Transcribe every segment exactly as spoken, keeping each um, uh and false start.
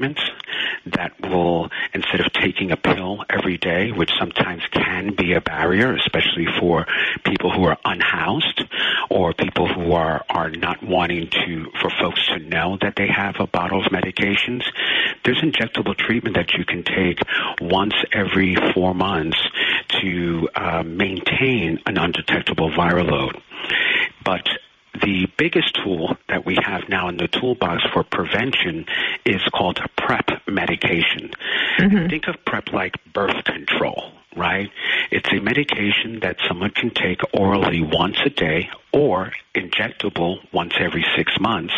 treatments that will, instead of taking a pill every day, which sometimes can be a barrier, especially for people who are unhoused or people who are, are not wanting to, for folks to know that they have a bottle of medications, there's injectable treatment that you can take once every four months to uh, maintain an undetectable viral load. But the biggest tool that we have now in the toolbox for prevention is called a PrEP medication. Mm-hmm. Think of PrEP like birth control, right? It's a medication that someone can take orally once a day or injectable once every six months,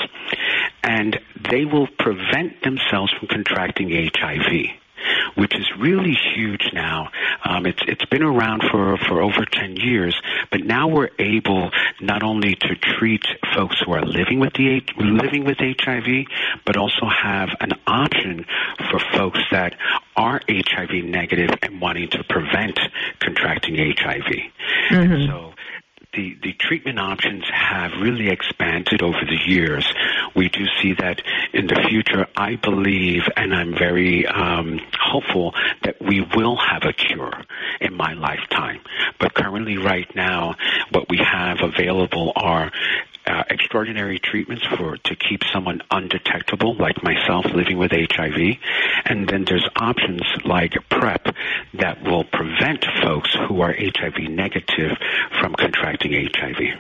and they will prevent themselves from contracting H I V, which is really huge now. Um, it's it's been around for, for over ten years, but now we're able not only to treat folks who are living with the living with H I V, but also have an option for folks that are H I V negative and wanting to prevent contracting H I V. Mm-hmm. And so The, the treatment options have really expanded over the years. We do see that in the future, I believe, and I'm very um, hopeful, that we will have a cure in my lifetime. But currently, right now, what we have available are Uh, extraordinary treatments for to keep someone undetectable, like myself living with H I V, and then there's options like PrEP that will prevent folks who are H I V negative from contracting H I V.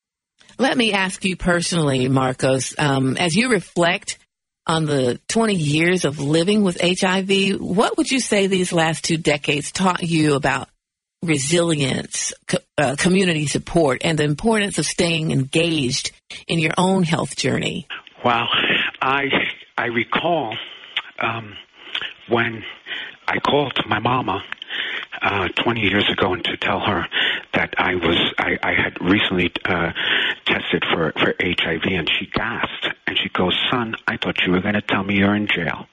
Let me ask you personally, Marcos, um, as you reflect on the twenty years of living with H I V, what would you say these last two decades taught you about resilience, co- uh, community support, and the importance of staying engaged in your own health journey? Well, I I recall um, when I called my mama uh, twenty years ago and to tell her that I was I, I had recently uh, tested for, for H I V, and she gasped and she goes, "Son, I thought you were going to tell me you're in jail.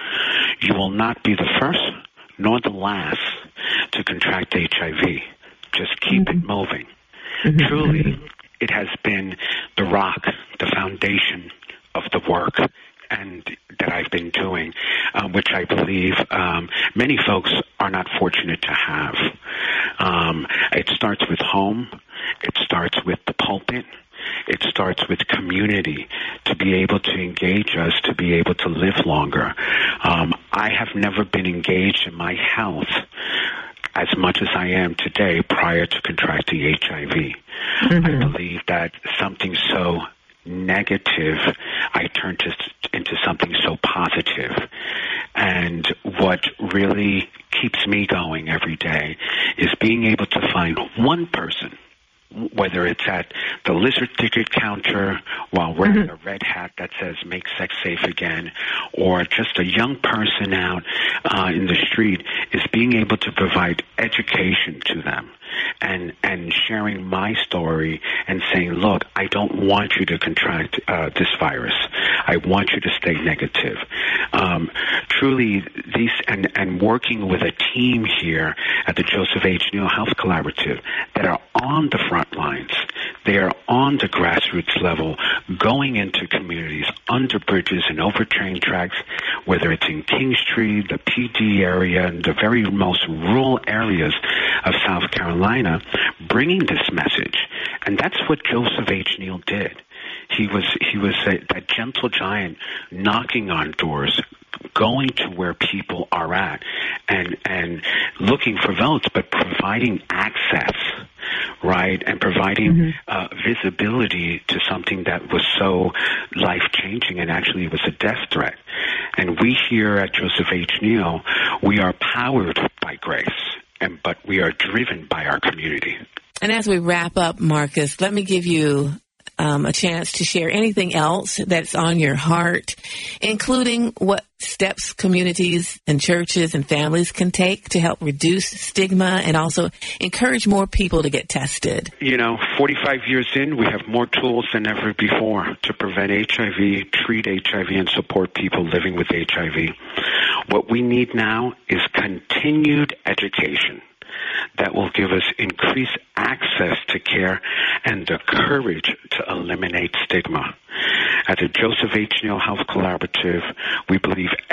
You will not be the first nor the last to contract H I V. Just keep mm-hmm. it moving." Mm-hmm. Truly, it has been the rock, the foundation of the work and that I've been doing, uh, which I believe um, many folks are not fortunate to have. Um, it starts with home. It starts with the pulpit. It starts with community to be able to engage us, to be able to live longer. Um, I have never been engaged in my health as much as I am today prior to contracting H I V. Mm-hmm. I believe that something so negative, I turned to, into something so positive. And what really keeps me going every day is being able to find one person, whether it's at the lizard ticket counter while wearing mm-hmm. a red hat that says "Make Sex Safe Again," or just a young person out uh, in the street, is being able to provide education to them and and sharing my story and saying, "Look, I don't want you to contract uh, this virus. I want you to stay negative." Um, truly, these and, and working with a team here at the Joseph H. Neal Health Collaborative that are on the front lines. They are on the grassroots level, going into communities, under bridges and over train tracks, whether it's in Kingstree, the P D area, and the very most rural areas of South Carolina, bringing this message. And that's what Joseph H. Neal did. He was he was a, that gentle giant knocking on doors, going to where people are at, and and looking for votes, but providing access, right, and providing mm-hmm. uh, visibility to something that was so life-changing, and actually was a death threat. And we here at Joseph H. Neal, we are powered by grace, and but we are driven by our community. And as we wrap up, Marcus, let me give you Um, a chance to share anything else that's on your heart, including what steps communities and churches and families can take to help reduce stigma and also encourage more people to get tested. You know, forty-five years in, we have more tools than ever before to prevent H I V, treat H I V, and support people living with H I V. What we need now is continued education that will give us increased access to care and the courage to eliminate stigma. At the Joseph H. Neal Health Collaborative, we believe